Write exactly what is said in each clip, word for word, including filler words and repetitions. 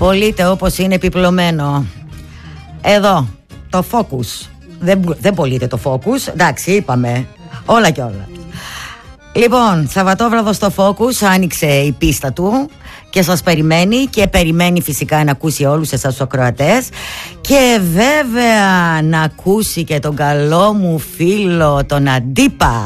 πωλείται όπως είναι επιπλωμένο. Εδώ το Focus. Δεν, δεν πωλείται το Focus. Εντάξει, είπαμε όλα και όλα. Λοιπόν, Σαββατόβραδο στο Focus άνοιξε η πίστα του και σας περιμένει και περιμένει φυσικά να ακούσει όλους εσάς τους ακροατές και βέβαια να ακούσει και τον καλό μου φίλο τον Αντίπα.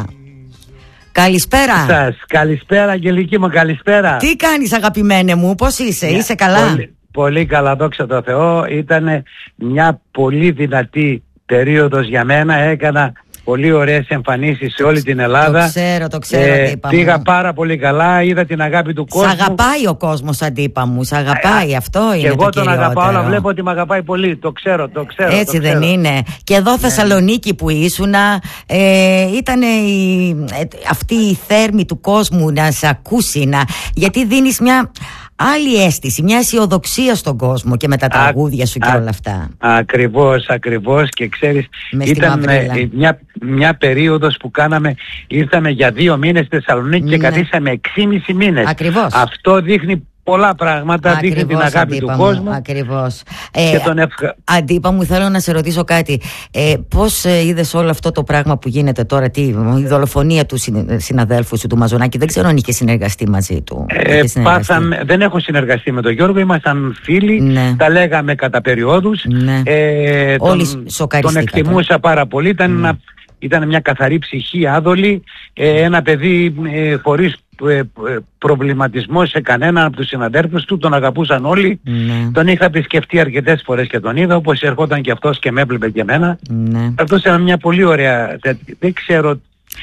Καλησπέρα σας, καλησπέρα Αγγελική μου, καλησπέρα. Τι κάνεις αγαπημένε μου, πώς είσαι, yeah, είσαι καλά? Πολύ, πολύ καλά, δόξα τω Θεώ. Ήταν μια πολύ δυνατή περίοδος για μένα, έκανα πολύ ωραίες εμφανίσεις σε όλη την Ελλάδα. Το ξέρω, το ξέρω, ε, Αντίπα πήγα μου. πάρα πολύ καλά, είδα την αγάπη του κόσμου. Σ' αγαπάει ο κόσμος, Αντίπα μου, σ' αγαπάει, ε, αυτό είναι και εγώ το τον κυριότερο. αγαπάω, αλλά βλέπω ότι με αγαπάει πολύ, το ξέρω, το ξέρω. Έτσι το δεν ξέρω. είναι? Και εδώ ναι. Θεσσαλονίκη που ήσουνα, ε, ήταν η, ε, αυτή η θέρμη του κόσμου να σε ακούσει, να, γιατί δίνεις μια άλλη αίσθηση, μια αισιοδοξία στον κόσμο και με τα τραγούδια σου και α, όλα αυτά. Ακριβώς, ακριβώς, και ξέρεις, Μες ήταν ε, μια, μια περίοδος που κάναμε, ήρθαμε για δύο μήνες στη Θεσσαλονίκη ναι. και καθίσαμε εξήμισι μήνες. Ακριβώς. Αυτό δείχνει πολλά πράγματα, ακριβώς, δείχνει την αγάπη Αντίπα του μου, κόσμου. Ακριβώς. Και ε, τον ευχα... Αντίπα μου, θέλω να σε ρωτήσω κάτι. Ε, πώς ε, είδες όλο αυτό το πράγμα που γίνεται τώρα, τι, η δολοφονία του συναδέλφου σου του Μαζονάκη? Δεν ξέρω αν είχε συνεργαστεί μαζί του. Ε, πάθαμε, δεν έχω συνεργαστεί με τον Γιώργο, ήμασταν φίλοι, ναι. τα λέγαμε κατά περιόδους. Ναι. Ε, Όλοι τον, τον εκτιμούσα πάρα πολύ, ήταν, ναι. ένα, ήταν μια καθαρή ψυχή, άδολη, ε, ένα παιδί ε, χωρίς προβληματισμό σε κανέναν από τους συναδέρφους του, τον αγαπούσαν όλοι, ναι. τον είχα επισκεφτεί αρκετές φορές και τον είδα, όπως ερχόταν και αυτός και με έβλεπε και εμένα. Ναι. Αυτό ήταν μια πολύ ωραία, δεν ξέρω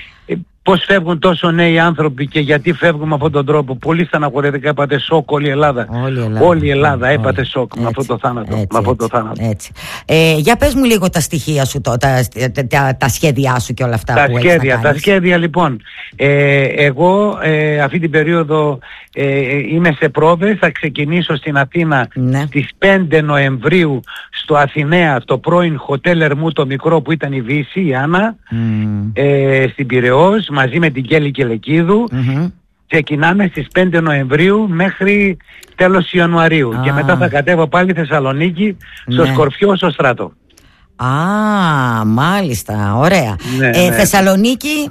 πώς φεύγουν τόσο νέοι άνθρωποι και γιατί φεύγουν με αυτόν τον τρόπο. Πολύ στεναχωρέθηκα, έπαθε σοκ όλη η Ελλάδα. Όλη η Ελλάδα, όλη η Ελλάδα όλη. έπαθε σοκ έτσι, με αυτό το θάνατο. Έτσι, με αυτό έτσι, το θάνατο. Έτσι. Ε, για πες μου λίγο τα στοιχεία σου, τα, τα, τα, τα σχέδιά σου και όλα αυτά τα που σχέδια, έχεις να κάνεις. Τα σχέδια λοιπόν. Ε, εγώ ε, αυτή την περίοδο ε, είμαι σε πρόβες, θα ξεκινήσω στην Αθήνα ναι. στις πέντε Νοεμβρίου στο Αθηναία, στο πρώην Hotel Ερμού το μικρό που ήταν η Βύση, η Άννα, mm. ε, στην Πειραιώς, μαζί με την Κέλλη Κελεκίδου. Mm-hmm. Ξεκινάμε στις πέντε Νοεμβρίου μέχρι τέλος Ιανουαρίου ah. και μετά θα κατέβω πάλι Θεσσαλονίκη στο ναι. Σκορπιό, στο Στράτο. Α, μάλιστα, ωραία. Ναι, ε, ναι. Θεσσαλονίκη.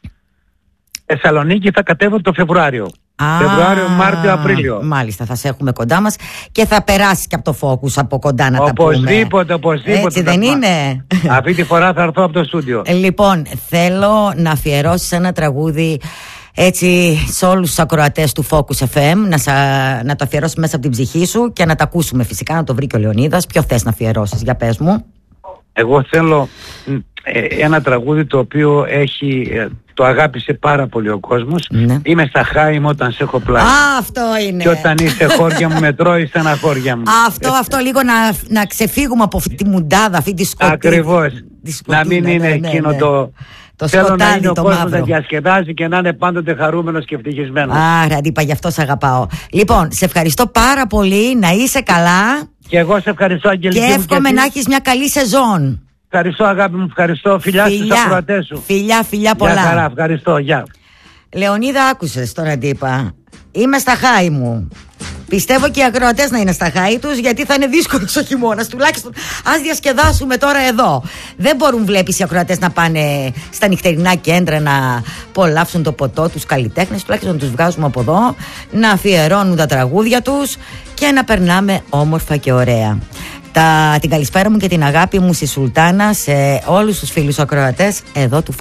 Θεσσαλονίκη θα κατέβω το Φεβρουάριο. Α, Φεβρουάριο, Μάρτιο, Απρίλιο. Μάλιστα, θα σε έχουμε κοντά μας και θα περάσει και από το Focus από κοντά να οπωσδήποτε, τα πούμε. Οπωσδήποτε, οπωσδήποτε. Έτσι δεν είναι? Αυτή τη φορά θα έρθω από το στούντιο. Λοιπόν, θέλω να αφιερώσεις ένα τραγούδι έτσι σε όλους τους ακροατές του Focus εφ εμ, να, σα, να το αφιερώσεις μέσα από την ψυχή σου και να τα ακούσουμε φυσικά, να το βρει και ο Λεωνίδας. Ποιο θες να αφιερώσεις, για πες μου. Εγώ θέλω ε, ένα τραγούδι το οποίο έχει, ε, το αγάπησε πάρα πολύ ο κόσμος. Ναι. Είμαι στα Χάιμ όταν σε έχω πλάι. Α, αυτό είναι. Και όταν είσαι χώρια μου με τρώει στενά χώρια μου. Αυτό, αυτό λίγο να, να ξεφύγουμε από αυτή τη μουντάδα, αυτή τη σκοτή. Ακριβώς. Να μην είναι ναι, ναι, εκείνο ναι. το... Το θέλω σκοτάδι, να είναι ο το κόσμος μαύρο. να διασκεδάζει και να είναι πάντοτε χαρούμενος και ευτυχισμένος. Άρα, Αντίπα, γι' αυτό σε αγαπάω. Λοιπόν, σε ευχαριστώ πάρα πολύ, να είσαι καλά. Και εγώ σε ευχαριστώ, Αγγελική. Και εύχομαι να έχεις μια καλή σεζόν. Ευχαριστώ, αγάπη μου, ευχαριστώ. Φιλιά, φιλιά στους ακροατές σου. Φιλιά, φιλιά πολλά. Γεια χαρά, ευχαριστώ, γεια. Λεωνίδα, άκουσες τον Αντίπα. Είμαι στα χάη μου. Πιστεύω και οι ακροατές να είναι στα χάη τους, γιατί θα είναι δύσκολος ο χειμώνας. Τουλάχιστον ας διασκεδάσουμε τώρα εδώ. Δεν μπορούν, βλέπεις, οι ακροατές να πάνε στα νυχτερινά κέντρα να απολαύσουν το ποτό τους καλλιτέχνες. Τουλάχιστον τους βγάζουμε από εδώ, να αφιερώνουν τα τραγούδια τους και να περνάμε όμορφα και ωραία. Τα, την καλησπέρα μου και την αγάπη μου στη Σουλτάνα, σε όλους τους φίλους ακροατές εδώ του